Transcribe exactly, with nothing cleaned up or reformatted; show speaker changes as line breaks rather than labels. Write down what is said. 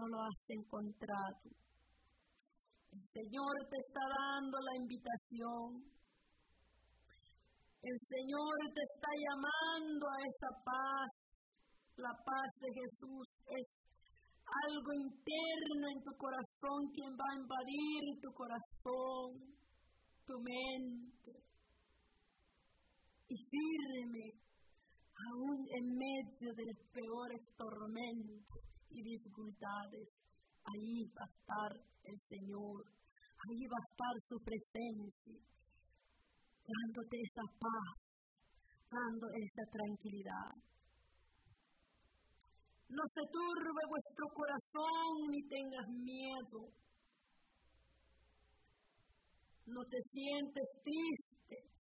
no lo has encontrado. El Señor te está dando la invitación. El Señor te está llamando a esa paz. La paz de Jesús es algo interno en tu corazón, quien va a invadir tu corazón, tu mente. Y firme, aún en medio de los peores tormentos y dificultades, ahí va a estar el Señor, ahí va a estar su presencia, dándote esa paz, dando esa tranquilidad. No se turbe vuestro corazón ni tengas miedo. No te sientes triste.